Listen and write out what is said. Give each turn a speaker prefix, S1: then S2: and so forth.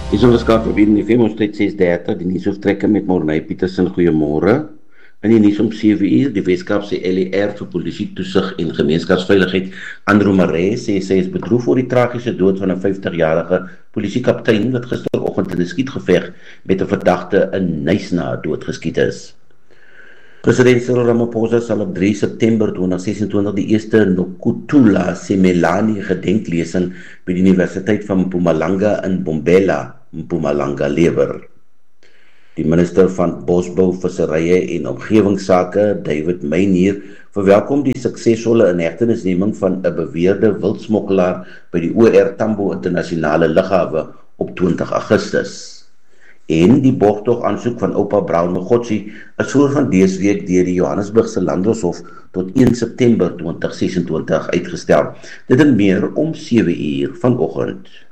S1: Is ons skakel weer in die FM, ons tyd 6:30, die nuus hoofdtrekke met Morney Petersen, goeiemôre. In die nuus om 7:00, die Weskaapse LER vir polisie toesig en gemeenskapsveiligheid, Andrew Maree, sê sy is bedroef oor die tragiese dood van 'n 50-jarige polisiekaptein wat gisteroggend in 'n skietgeveg met 'n verdagte in Knysna doodgeskiet is. President Cyril Ramaphosa sal op 3 September 2026 die eerste Nokuthula Simelane gedenklesing by die Universiteit van Mpumalanga in Bombela, Mpumalanga lewer. Die minister van Bosbou, Visserye en Omgewingsake, David Meinier, verwelkom die suksesvolle inhegtenisneming van 'n beweerde wildsmokkelaar by die OR Tambo internasionale lughawe op 20 Augustus. En die borgtog aansoek van oupa Brown Mogotsi is voor van dese week deur die Johannesburgse Landdroshof tot 1 September 2026 uitgestel. Dit en meer om 7:00 vanoggend.